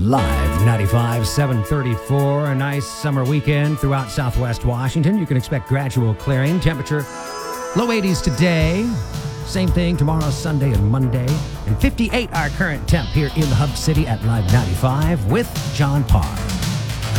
Live 95, 734. A nice summer weekend throughout southwest Washington. You can expect gradual clearing. Temperature low 80s today. Same thing tomorrow, Sunday and Monday. And 58 our current temp here in the Hub City at Live 95 with John Parr.